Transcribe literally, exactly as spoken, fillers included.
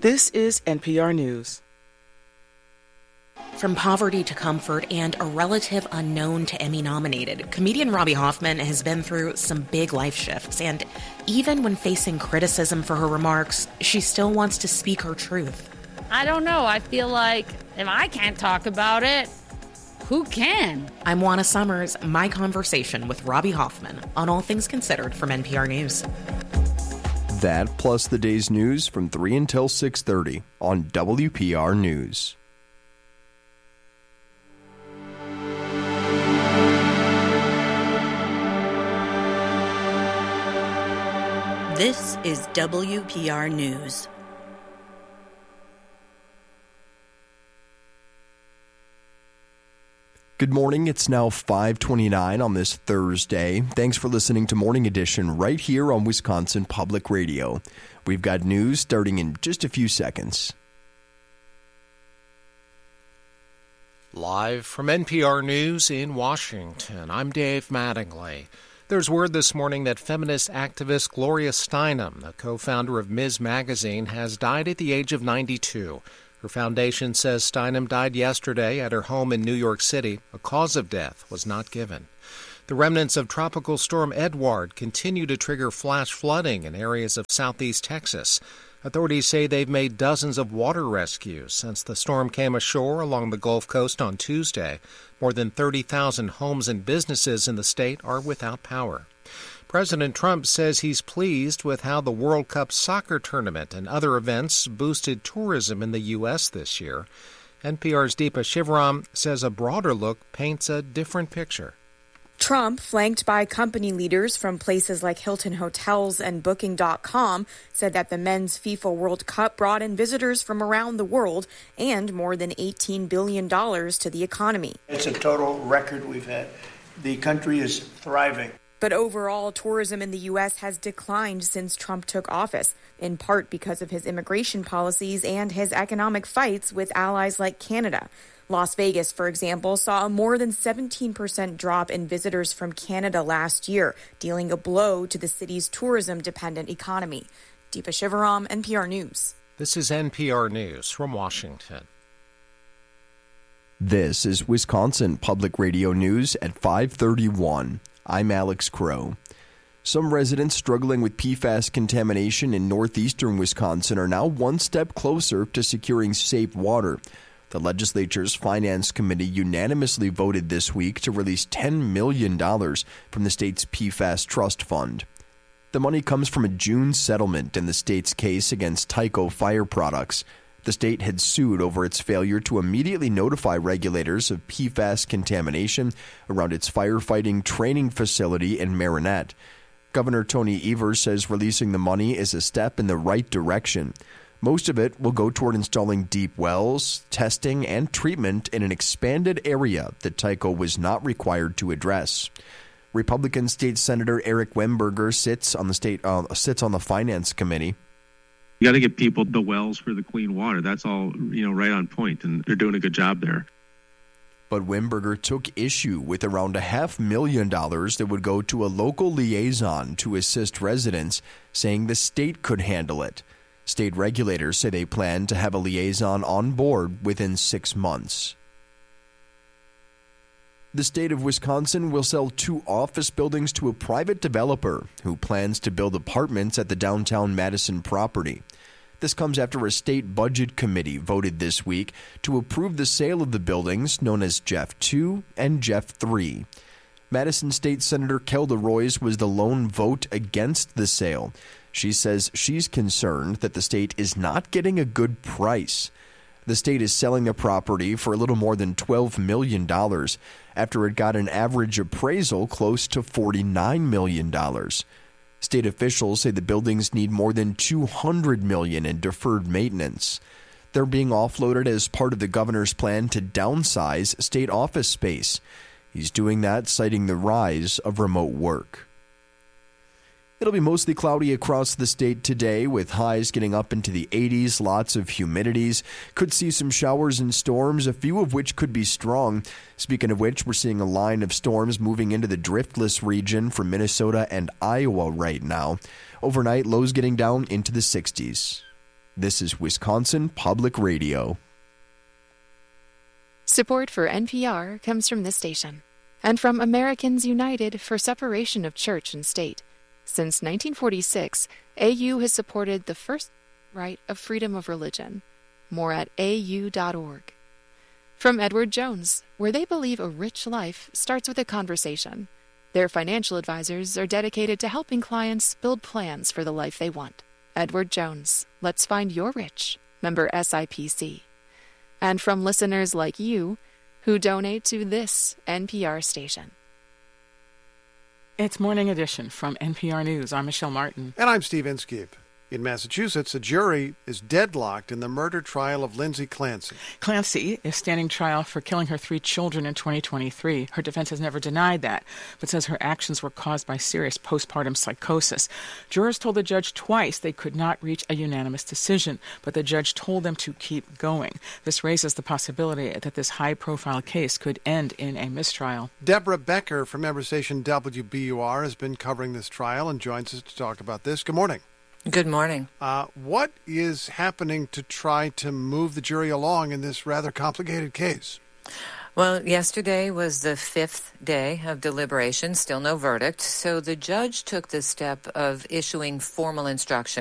This is N P R News. From poverty to comfort and a relative unknown to Emmy-nominated, comedian Robbie Hoffman has been through some big life shifts, and even when facing criticism for her remarks, she still wants to speak her truth. I don't know. I feel like if I can't talk about it, who can? I'm Juana Summers, my conversation with Robbie Hoffman on All Things Considered from N P R News. That plus the day's news from three until six thirty on W P R News. This is W P R News. Good morning. It's now five twenty-nine on this Thursday. Thanks for listening to Morning Edition right here on Wisconsin Public Radio. We've got news starting in just a few seconds. Live from N P R News in Washington, I'm Dave Mattingly. There's word this morning that feminist activist Gloria Steinem, the co-founder of Ms. Magazine, has died at the age of ninety-two. Her foundation says Steinem died yesterday at her home in New York City. A cause of death was not given. The remnants of Tropical Storm Edward continue to trigger flash flooding in areas of southeast Texas. Authorities say they've made dozens of water rescues since the storm came ashore along the Gulf Coast on Tuesday. More than thirty thousand homes and businesses in the state are without power. President Trump says he's pleased with how the World Cup soccer tournament and other events boosted tourism in the U S this year. N P R's Deepa Shivaram says a broader look paints a different picture. Trump, flanked by company leaders from places like Hilton Hotels and Booking dot com, said that the men's FIFA World Cup brought in visitors from around the world and more than eighteen billion dollars to the economy. It's a total record we've had. The country is thriving. But overall, tourism in the U S has declined since Trump took office, in part because of his immigration policies and his economic fights with allies like Canada. Las Vegas, for example, saw a more than seventeen percent drop in visitors from Canada last year, dealing a blow to the city's tourism-dependent economy. Deepa Shivaram, N P R News. This is N P R News from Washington. This is Wisconsin Public Radio News at five thirty-one. I'm Alex Crow. Some residents struggling with P FAS contamination in northeastern Wisconsin are now one step closer to securing safe water. The legislature's Finance Committee unanimously voted this week to release ten million dollars from the state's P FAS Trust Fund. The money comes from a June settlement in the state's case against Tyco Fire Products. The state had sued over its failure to immediately notify regulators of P FAS contamination around its firefighting training facility in Marinette. Governor Tony Evers says releasing the money is a step in the right direction. Most of it will go toward installing deep wells, testing, and treatment in an expanded area that Tyco was not required to address. Republican State Senator Eric Wimberger sits on the state uh, sits on the Finance Committee. You got to get people the wells for the clean water. That's all, you know, right on point, and they're doing a good job there. But Wimberger took issue with around a half million dollars that would go to a local liaison to assist residents, saying the state could handle it. State regulators say they plan to have a liaison on board within six months. The state of Wisconsin will sell two office buildings to a private developer who plans to build apartments at the downtown Madison property. This comes after a state budget committee voted this week to approve the sale of the buildings known as Jeff two and Jeff three. Madison State Senator Kelda Roys was the lone vote against the sale. She says she's concerned that the state is not getting a good price. The state is selling the property for a little more than twelve million dollars after it got an average appraisal close to forty-nine million dollars. State officials say the buildings need more than two hundred million dollars in deferred maintenance. They're being offloaded as part of the governor's plan to downsize state office space. He's doing that citing the rise of remote work. It'll be mostly cloudy across the state today, with highs getting up into the eighties, lots of humidities. Could see some showers and storms, a few of which could be strong. Speaking of which, we're seeing a line of storms moving into the driftless region from Minnesota and Iowa right now. Overnight, lows getting down into the sixties. This is Wisconsin Public Radio. Support for N P R comes from this station and from Americans United for Separation of Church and State. Since nineteen forty-six, A U has supported the first right of freedom of religion. More at A U dot org. From Edward Jones, where they believe a rich life starts with a conversation. Their financial advisors are dedicated to helping clients build plans for the life they want. Edward Jones, let's find your rich. Member S I P C. And from listeners like you who donate to this N P R station. It's Morning Edition from N P R News. I'm Michelle Martin. And I'm Steve Inskeep. In Massachusetts, a jury is deadlocked in the murder trial of Lindsay Clancy. Clancy is standing trial for killing her three children in twenty twenty-three. Her defense has never denied that, but says her actions were caused by serious postpartum psychosis. Jurors told the judge twice they could not reach a unanimous decision, but the judge told them to keep going. This raises the possibility that this high-profile case could end in a mistrial. Deborah Becker from member station W B U R has been covering this trial and joins us to talk about this. Good morning. Good morning. Uh, what is happening to try to move the jury along in this rather complicated case? Well, yesterday was the fifth day of deliberation, still no verdict, so the judge took the step of issuing formal instructions.